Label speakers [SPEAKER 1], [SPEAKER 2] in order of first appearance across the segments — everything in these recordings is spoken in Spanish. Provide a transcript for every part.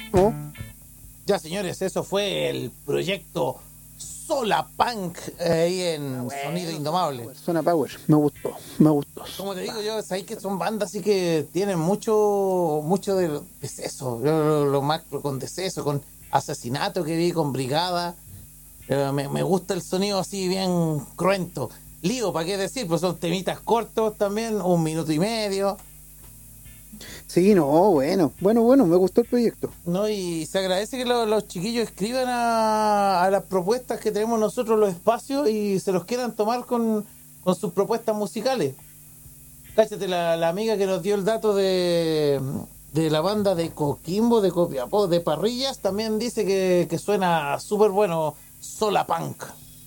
[SPEAKER 1] ¿No?
[SPEAKER 2] Ya, señores, eso fue el proyecto Sola Punk ahí en Sonido Indomable.
[SPEAKER 1] Suena Power, me gustó.
[SPEAKER 2] Como te digo yo, sabéis que son bandas así que tienen mucho de deceso, lo más con deceso, con asesinato que vi, con brigada. Me gusta el sonido así bien cruento. Lío, ¿para qué decir? Pues son temitas cortos también, 1 minuto y medio.
[SPEAKER 1] Sí, no, bueno, me gustó el proyecto.
[SPEAKER 2] ¿No? Y se agradece que los chiquillos escriban a las propuestas que tenemos nosotros, los espacios, y se los quieran tomar con sus propuestas musicales. Cállate, la amiga que nos dio el dato de la banda de Coquimbo, de Copiapó, de Parrillas, también dice que suena súper bueno, Sola Punk.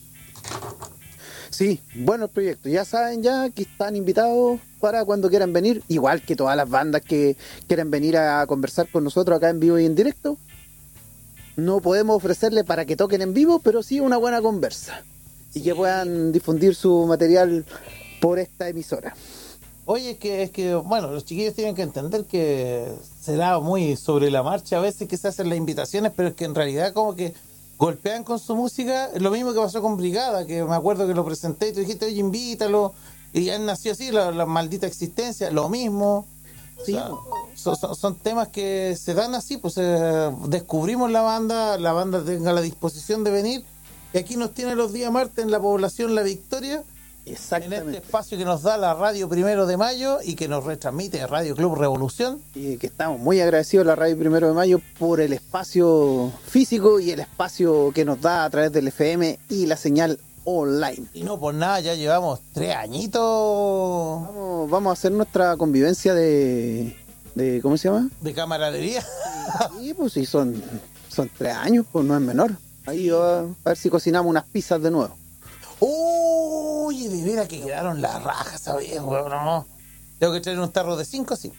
[SPEAKER 1] Sí, bueno el proyecto. Ya saben ya que están invitados para cuando quieran venir, igual que todas las bandas que quieran venir a conversar con nosotros acá en vivo y en directo. No podemos ofrecerles para que toquen en vivo, pero sí una buena conversa. Y que puedan difundir su material por esta emisora.
[SPEAKER 2] Oye, es que, bueno, los chiquillos tienen que entender que será muy sobre la marcha a veces que se hacen las invitaciones, pero es que en realidad como que golpean con su música, lo mismo que pasó con Brigada, que me acuerdo que lo presenté y tú dijiste, oye, invítalo, y ya nació así, la maldita existencia, lo mismo.
[SPEAKER 1] Sí,
[SPEAKER 2] O sea, son temas que se dan así, pues descubrimos la banda tenga la disposición de venir, y aquí nos tiene los días martes en la población La Victoria, en
[SPEAKER 1] exactamente.
[SPEAKER 2] este espacio que nos da la radio 1 de Mayo y que nos retransmite Radio Club Revolución.
[SPEAKER 1] Y que estamos muy agradecidos a la Radio 1 de Mayo por el espacio físico y el espacio que nos da a través del FM y la señal online.
[SPEAKER 2] Y no por nada, ya llevamos 3 añitos
[SPEAKER 1] Vamos a hacer nuestra convivencia de ¿cómo se llama?
[SPEAKER 2] de camaradería.
[SPEAKER 1] Sí, pues sí, son 3 años, pues no es menor. Ahí a ver si cocinamos unas pizzas de nuevo.
[SPEAKER 2] Uy, de veras que quedaron las rajas, ¿sabes? Bueno, no. Tengo que traer un tarro de 5, sí.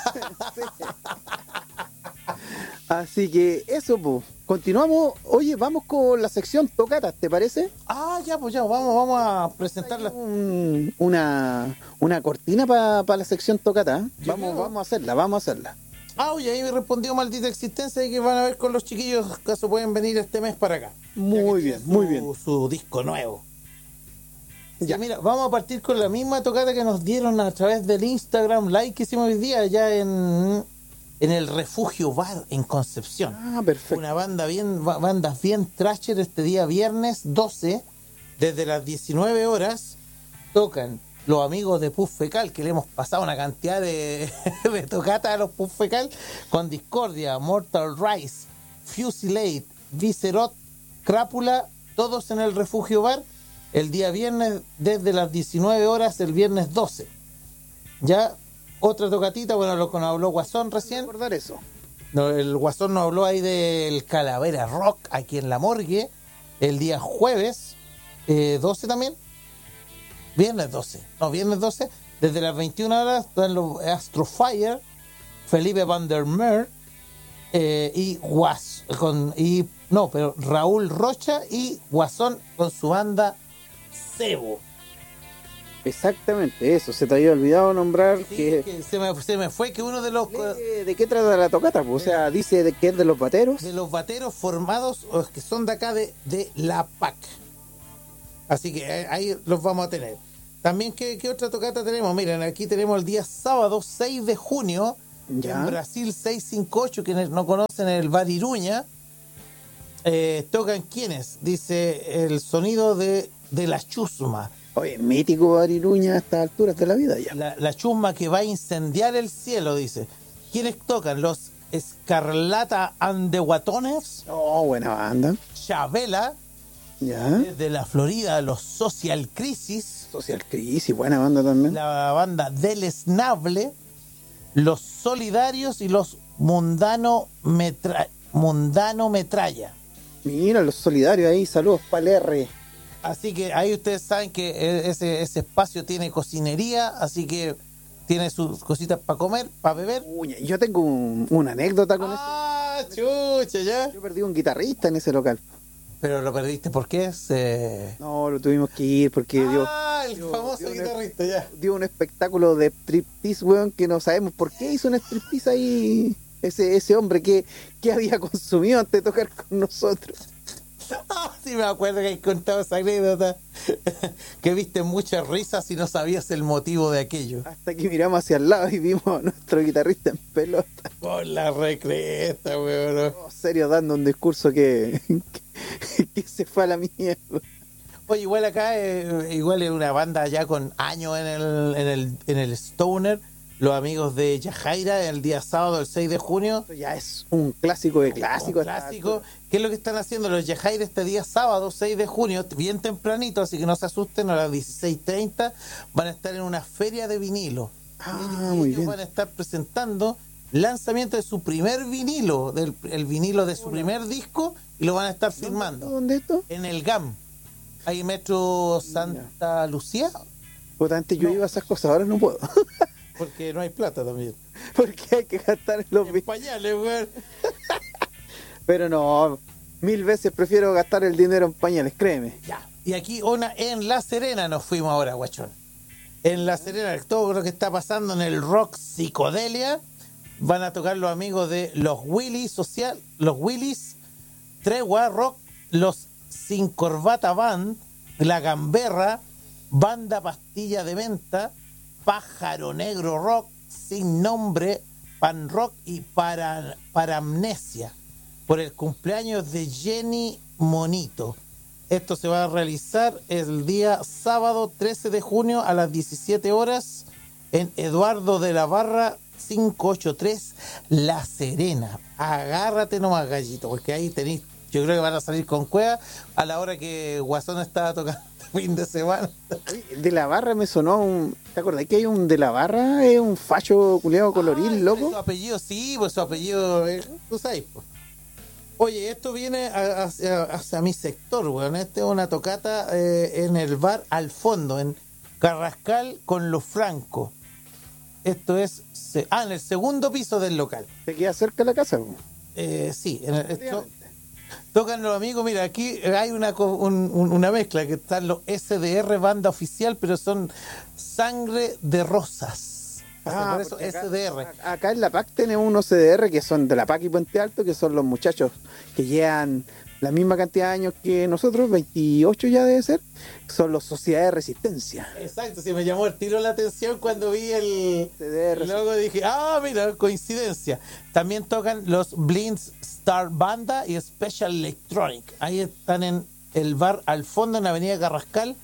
[SPEAKER 1] Así que eso, pues. Continuamos. Oye, vamos con la sección tocatas, ¿te parece?
[SPEAKER 2] Ya, pues ya, vamos a presentarla.
[SPEAKER 1] Una cortina para la sección tocata. ¿Eh?
[SPEAKER 2] Yo creo.
[SPEAKER 1] Vamos a hacerla.
[SPEAKER 2] Oye, ahí me respondió Maldita Existencia y que van a ver con los chiquillos, acaso pueden venir este mes para acá.
[SPEAKER 1] Muy bien, muy bien.
[SPEAKER 2] Su disco nuevo.
[SPEAKER 1] Ya.
[SPEAKER 2] Sí, mira, vamos a partir con la misma tocata que nos dieron a través del Instagram Live que hicimos hoy día allá en el Refugio Bar en Concepción.
[SPEAKER 1] Perfecto.
[SPEAKER 2] Una bandas bien trasher este día viernes 12, desde las 19 horas, tocan los amigos de Puff Fecal, que le hemos pasado una cantidad de tocatas a los Puff Fecal, con Discordia, Mortal Rise, Fusilade, Viscerot, Crápula, todos en el Refugio Bar, el día viernes desde las 19 horas, el viernes 12. Ya, otra tocatita, bueno, lo que nos habló Guasón recién.
[SPEAKER 1] Recordar eso.
[SPEAKER 2] No, el Guasón nos habló ahí del Calavera Rock aquí en La Morgue, el día jueves 12 también. Viernes 12, desde las 21 horas, están los Astrofire, Felipe Van der Meer y Raúl Rocha y Guasón con su banda Cebo.
[SPEAKER 1] Exactamente, eso. Se te había olvidado nombrar
[SPEAKER 2] Sí,
[SPEAKER 1] que
[SPEAKER 2] se me fue que uno de los
[SPEAKER 1] ¿De qué trata la tocata? Pues, o sea, dice que es de los bateros.
[SPEAKER 2] de los bateros formados o que son de acá de La PAC. Así que ahí los vamos a tener. También, ¿qué otra tocata tenemos? Miren, aquí tenemos el día sábado 6 de junio
[SPEAKER 1] Ya.
[SPEAKER 2] en Brasil 658, quienes no conocen el Bar Iruña. Tocan ¿quiénes? Dice el sonido de la chusma.
[SPEAKER 1] Oye, mítico Ariruña a estas alturas de la vida ya.
[SPEAKER 2] La chusma que va a incendiar el cielo, dice. ¿Quiénes tocan? Los Escarlata and the Guatones,
[SPEAKER 1] Oh, buena banda.
[SPEAKER 2] Chabela,
[SPEAKER 1] Ya.
[SPEAKER 2] desde la Florida, los Social Crisis,
[SPEAKER 1] Social Crisis, buena banda también.
[SPEAKER 2] la banda Deleznable, los Solidarios y los Mundano Metralla.
[SPEAKER 1] Mira, los solidarios ahí, saludos para el R.
[SPEAKER 2] Así que ahí ustedes saben que ese espacio tiene cocinería, así que tiene sus cositas para comer, para beber.
[SPEAKER 1] Uy, yo tengo una anécdota con
[SPEAKER 2] Chucha, ya.
[SPEAKER 1] eso. Yo perdí un guitarrista en ese local.
[SPEAKER 2] Pero lo perdiste, ¿por qué?
[SPEAKER 1] No, lo tuvimos que ir porque
[SPEAKER 2] El famoso guitarrista, ya.
[SPEAKER 1] dio un espectáculo de striptease, weón, que no sabemos por qué hizo un striptease ahí ese hombre que había consumido antes de tocar con nosotros.
[SPEAKER 2] Sí, me acuerdo que hay contado esa anécdota. Que viste muchas risas y no sabías el motivo de aquello.
[SPEAKER 1] Hasta que miramos hacia el lado y vimos a nuestro guitarrista en pelota.
[SPEAKER 2] Por la recreta, weón.
[SPEAKER 1] Oh, serio, dando un discurso que se fue a la mierda.
[SPEAKER 2] Oye, igual acá, igual es una banda ya con años en el Stoner. Los amigos de Yajaira, el día sábado, el 6 de junio.
[SPEAKER 1] Esto ya es un clásico de clásicos.
[SPEAKER 2] Un clásico. ¿Qué es lo que están haciendo los Yajaira este día sábado, 6 de junio? Bien tempranito, así que no se asusten, a las 16:30 van a estar en una feria de vinilo.
[SPEAKER 1] Muy bien.
[SPEAKER 2] Van a estar presentando lanzamiento de su primer vinilo, el vinilo de su primer disco, y lo van a estar firmando.
[SPEAKER 1] ¿Dónde esto?
[SPEAKER 2] En el GAM. Ahí Metro Santa Lucía.
[SPEAKER 1] Puta, antes yo iba a esas cosas, ahora no puedo.
[SPEAKER 2] Porque no hay plata también.
[SPEAKER 1] Porque hay que gastar en los
[SPEAKER 2] pañales, güey.
[SPEAKER 1] Pero no, 1000 veces prefiero gastar el dinero en pañales, créeme.
[SPEAKER 2] Ya. Y aquí en La Serena nos fuimos ahora, guachón. En La Serena, todo lo que está pasando en el rock psicodelia, van a tocar los amigos de los Willys Tregua Rock, los Sin Corbata Band, La Gamberra, Banda Pastilla de Menta, Pájaro Negro Rock, Sin Nombre, Pan Rock y Paramnesia, por el cumpleaños de Jenny Monito. Esto se va a realizar el día sábado 13 de junio a las 17 horas en Eduardo de la Barra 583 La Serena. Agárrate nomás, gallito, porque ahí tenéis, yo creo que van a salir con cueva a la hora que Guasón estaba tocando fin de semana.
[SPEAKER 1] De la Barra me sonó ¿te acordás que hay un De la Barra? Es un facho culeado coloril, loco.
[SPEAKER 2] Su apellido, sí, pues su apellido, tú sabes, pues. Oye, esto viene hacia mi sector, weón. Esta es una tocata en el bar Al Fondo, en Carrascal con Los Franco. Esto es en el segundo piso del local.
[SPEAKER 1] ¿Te queda cerca de la casa?
[SPEAKER 2] Sí, tocan los amigos. Mira, aquí hay una mezcla, que están los SDR, banda oficial, pero son Sangre de Rosas. Por eso SDR.
[SPEAKER 1] Acá en la PAC tenemos unos CDR que son de la PAC y Puente Alto, que son los muchachos que llevan la misma cantidad de años que nosotros, 28 ya debe ser, son los Sociedad de Resistencia.
[SPEAKER 2] Exacto, sí, me llamó el tiro la atención cuando vi el
[SPEAKER 1] CDR.
[SPEAKER 2] Luego dije, mira, coincidencia. También tocan los Blinds Star Banda y Special Electronic. Ahí están en el bar Al Fondo, en Avenida Carrascal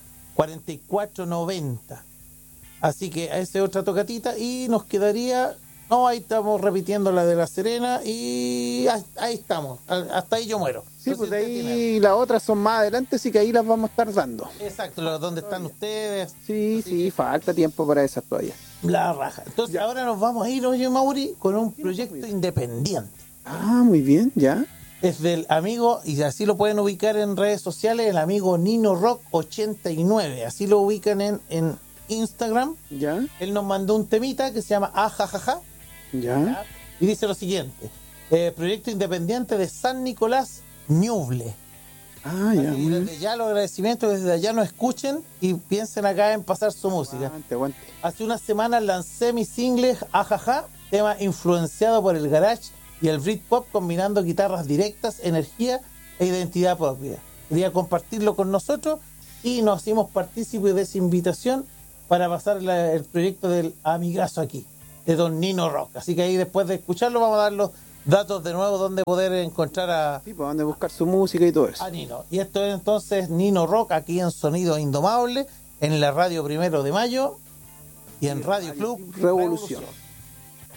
[SPEAKER 2] 4490. Así que esa es otra tocatita y nos quedaría... No, ahí estamos repitiendo la de La Serena y ahí estamos. Hasta ahí yo muero.
[SPEAKER 1] Sí, pues de ahí las otras son más adelante, así que ahí las vamos a estar dando.
[SPEAKER 2] Exacto, ¿dónde están ustedes?
[SPEAKER 1] Sí, falta tiempo para esas todavía.
[SPEAKER 2] La raja. Entonces ahora nos vamos a ir, oye, Mauri, con un proyecto independiente.
[SPEAKER 1] Muy bien, ya.
[SPEAKER 2] Es del amigo, y así lo pueden ubicar en redes sociales, el amigo Nino Rock 89. Así lo ubican en Instagram.
[SPEAKER 1] Ya.
[SPEAKER 2] Él nos mandó un temita que se llama Ajajaja.
[SPEAKER 1] Ya.
[SPEAKER 2] Y dice lo siguiente: proyecto independiente de San Nicolás Ñuble.
[SPEAKER 1] Ya.
[SPEAKER 2] Y desde ya los agradecimientos, desde allá nos escuchen y piensen acá en pasar su música.
[SPEAKER 1] Aguante.
[SPEAKER 2] Hace unas semanas lancé mi single Ajaja, tema influenciado por el garage y el Britpop, combinando guitarras directas, energía e identidad propia. Quería compartirlo con nosotros y nos hicimos partícipes de esa invitación para pasar el proyecto del amigazo aquí, de don Nino Rock. Así que ahí, después de escucharlo, vamos a dar los datos de nuevo donde poder encontrar a...
[SPEAKER 1] Sí, pues donde buscar su música y todo eso.
[SPEAKER 2] A Nino. Y esto es entonces Nino Rock, aquí en Sonido Indomable, en la radio 1 de Mayo y en Radio Club
[SPEAKER 1] Revolución.